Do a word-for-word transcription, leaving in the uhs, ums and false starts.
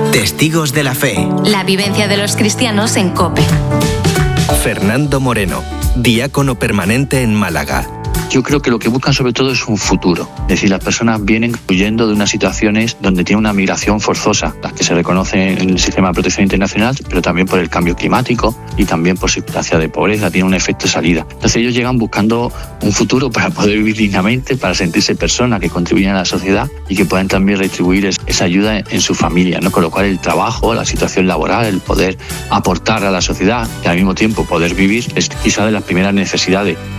Testigos de la Fe. La vivencia de los cristianos en COPE. Fernando Moreno, diácono permanente en Málaga. Yo creo que lo que buscan sobre todo es un futuro. Es decir, las personas vienen huyendo de unas situaciones donde tiene una migración forzosa, las que se reconocen en el sistema de protección internacional, pero también por el cambio climático y también por circunstancias de pobreza, tiene un efecto de salida. Entonces ellos llegan buscando un futuro para poder vivir dignamente, para sentirse personas que contribuyen a la sociedad y que puedan también retribuir esa ayuda en su familia, ¿no? Con lo cual el trabajo, la situación laboral, el poder aportar a la sociedad y al mismo tiempo poder vivir es quizá de las primeras necesidades